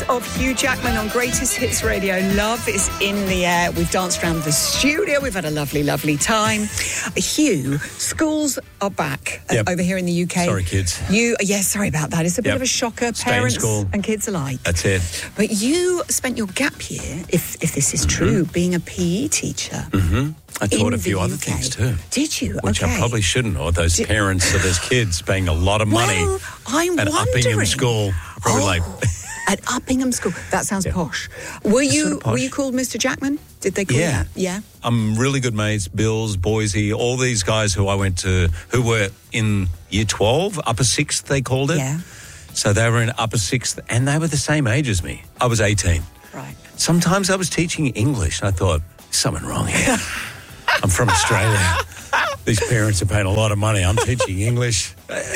of Hugh Jackman on Greatest Hits Radio. Love is in the air. We've danced around the studio. We've had a lovely, lovely time. Hugh, schools are back over here in the UK. Sorry, kids. Sorry about that. It's a bit of a shocker, parents and kids alike. That's it. But you spent your gap year, if this is true, being a PE teacher. Mm-hmm. I taught a few other things too. Did you? Which I probably shouldn't, or those parents of those kids paying a lot of money at Uppingham School. Probably at Uppingham School. That sounds posh. Were you called Mr. Jackman? Did they call you? Yeah. I'm really good mates, Bills, Boise, all these guys who I went to, who were in year 12, upper 6th they called it. Yeah. So they were in upper 6th and they were the same age as me. I was 18. Right. Sometimes I was teaching English and I thought, there's something wrong here. I'm from Australia. These parents are paying a lot of money. I'm teaching English.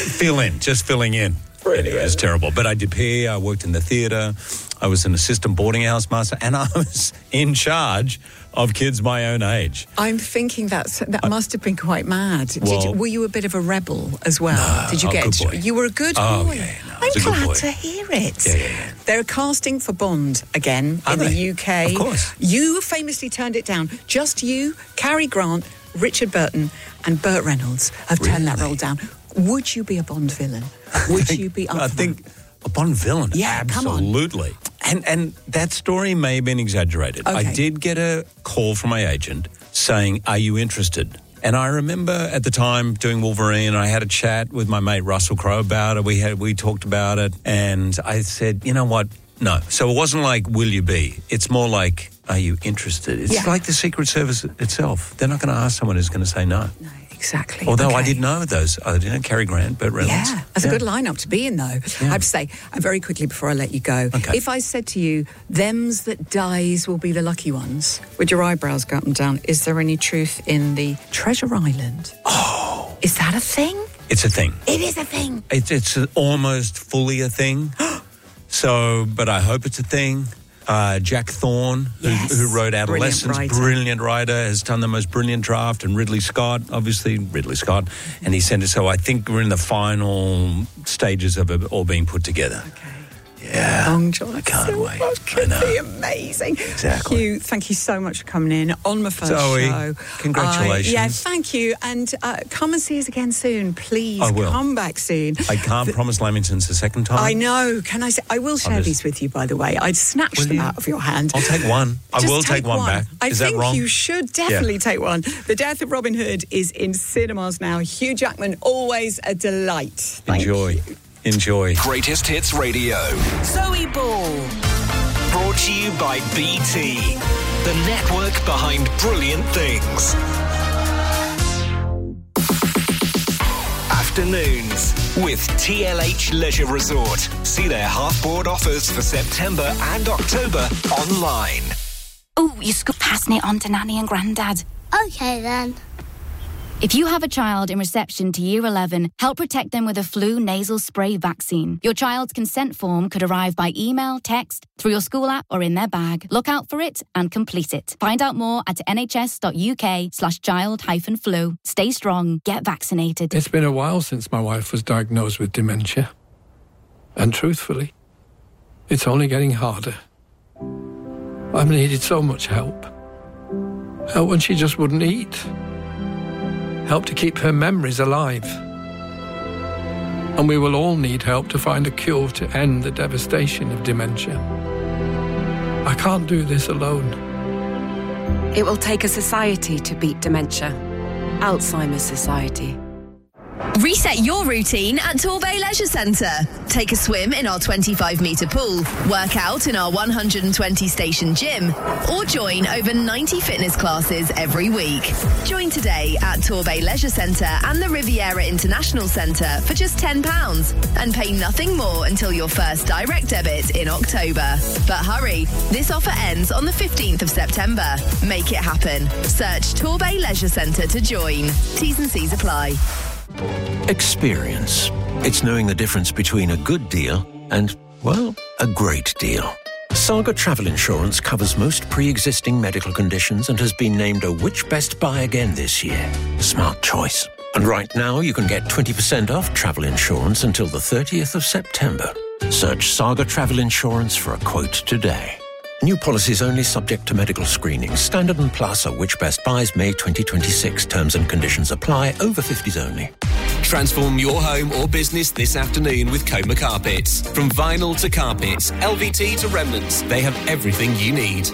Just filling in. Anyway, it's terrible. But I did PE, I worked in the theatre, I was an assistant boarding house master, and I was in charge of kids my own age. I'm thinking that must have been quite mad. Were you a bit of a rebel as well? No, Did you get? Good boy. You were a good boy. Okay, I'm glad to hear it. Yeah. They're casting for Bond again in the UK. Of course. You famously turned it down. Just you, Cary Grant, Richard Burton, and Burt Reynolds have turned that role down. Would you be a Bond villain? Would you be up for I think a Bond villain, absolutely. And that story may have been exaggerated. Okay. I did get a call from my agent saying, are you interested? And I remember at the time doing Wolverine, I had a chat with my mate Russell Crowe about it. We talked about it, and I said, you know what? No. So it wasn't like, will you be? It's more like, are you interested? It's like the Secret Service itself. They're not going to ask someone who's going to say no. No. Exactly. Although I did know those. I didn't know Cary Grant, Burt Reynolds. Yeah, that's a good lineup to be in, though. I have to say, very quickly before I let you go, if I said to you, thems that dies will be the lucky ones, would your eyebrows go up and down? Is there any truth in the Treasure Island? Oh. Is that a thing? It's a thing. It is a thing. It's almost fully a thing. But I hope it's a thing. Jack Thorne, who wrote Adolescence, brilliant writer, has done the most brilliant draft, and Ridley Scott, and he sent it. So I think we're in the final stages of it all being put together. Okay. Yeah. Long John. I can't wait. Could be amazing. Exactly. Hugh, thank you so much for coming in on my first show. Congratulations. Thank you. And come and see us again soon, please. I will. Come back soon. I can't promise Lamingtons a second time. I know. Can I say? I will share these with you, by the way. I'd snatch them out of your hand. I'll take one. I will take one back. Is that wrong? I think you should definitely take one. The Death of Robin Hood is in cinemas now. Hugh Jackman, always a delight. Enjoy. Greatest Hits Radio. Zoe Ball. Brought to you by BT, the network behind brilliant things. Afternoons with TLH Leisure Resort. See their half-board offers for September and October online. Oh, you scoop passing it on to Nanny and Grandad. Okay, then. If you have a child in reception to Year 11, help protect them with a flu nasal spray vaccine. Your child's consent form could arrive by email, text, through your school app or in their bag. Look out for it and complete it. Find out more at nhs.uk/child-flu. Stay strong, get vaccinated. It's been a while since my wife was diagnosed with dementia. And truthfully, it's only getting harder. I've needed so much help. Help when she just wouldn't eat. Help to keep her memories alive. And we will all need help to find a cure to end the devastation of dementia. I can't do this alone. It will take a society to beat dementia. Alzheimer's Society. Reset your routine at Torbay Leisure Centre. Take a swim in our 25-metre pool, work out in our 120-station gym, or join over 90 fitness classes every week. Join today at Torbay Leisure Centre and the Riviera International Centre for just £10 and pay nothing more until your first direct debit in October. But hurry, this offer ends on the 15th of September. Make it happen. Search Torbay Leisure Centre to join. T's and C's apply. Experience. It's knowing the difference between a good deal and, well, a great deal. Saga Travel Insurance covers most pre-existing medical conditions and has been named a Which Best Buy again this year. Smart choice. And right now you can get 20% off travel insurance until the 30th of September. Search Saga Travel Insurance for a quote today. New policies only subject to medical screening. Standard and Plus are which best buys May 2026. Terms and conditions apply. Over 50s only. Transform your home or business this afternoon with Coma Carpets. From vinyl to carpets, LVT to remnants, they have everything you need.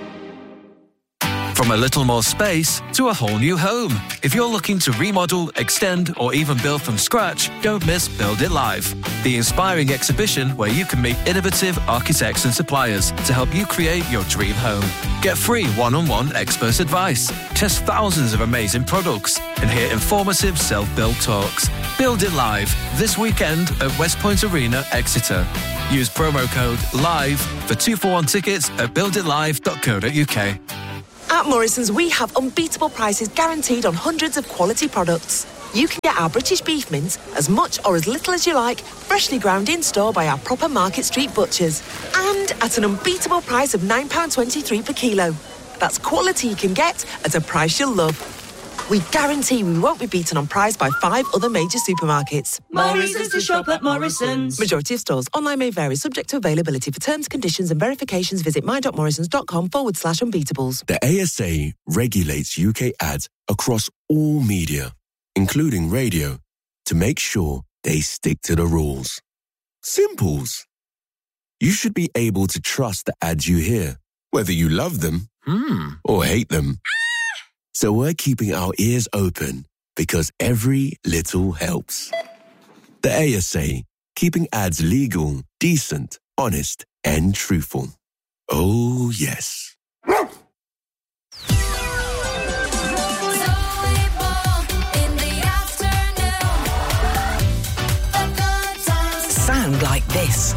From a little more space to a whole new home. If you're looking to remodel, extend, or even build from scratch, don't miss Build It Live, the inspiring exhibition where you can meet innovative architects and suppliers to help you create your dream home. Get free one-on-one expert advice, test thousands of amazing products, and hear informative self-build talks. Build It Live this weekend at West Point Arena, Exeter. Use promo code LIVE for 2-for-1 tickets at builditlive.co.uk. At Morrison's, we have unbeatable prices guaranteed on hundreds of quality products. You can get our British beef mince as much or as little as you like, freshly ground in store by our proper Market Street butchers. And at an unbeatable price of £9.23 per kilo. That's quality you can get at a price you'll love. We guarantee we won't be beaten on price by 5 other major supermarkets. More reasons to shop at Morrison's. Majority of stores. Online may vary, subject to availability. For terms, conditions and verifications, visit my.morrisons.com/unbeatables. The ASA regulates UK ads across all media, including radio, to make sure they stick to the rules. Simples. You should be able to trust the ads you hear, whether you love them or hate them. So we're keeping our ears open because every little helps. The ASA, keeping ads legal, decent, honest, and truthful. Oh, yes. Sound like this.